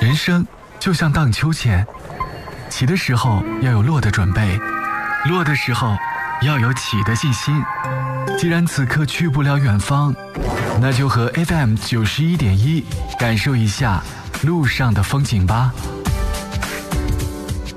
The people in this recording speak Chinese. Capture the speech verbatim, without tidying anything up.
人生就像荡秋千，起的时候要有落的准备，落的时候要有起的信心。既然此刻去不了远方，那就和 F M 九十一点一感受一下路上的风景吧。